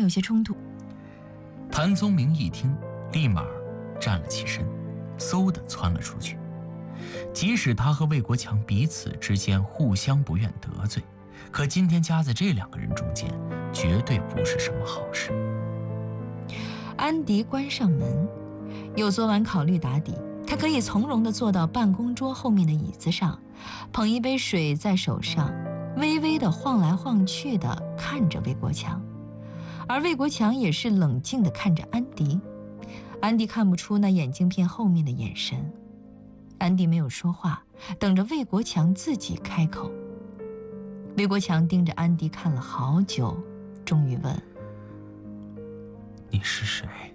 有些冲突。 谭宗明一听，立马站了起身，嗖地窜了出去。即使他和魏国强彼此之间互相不愿得罪，可今天夹在这两个人中间，绝对不是什么好事。 安迪关上门，又昨晚考虑打底，他可以从容地坐到办公桌后面的椅子上，捧一杯水在手上，微微地晃来晃去地看着魏国强，而魏国强也是冷静地看着安迪。安迪看不出那眼镜片后面的眼神。安迪没有说话，等着魏国强自己开口。魏国强盯着安迪看了好久，终于问： 你是谁？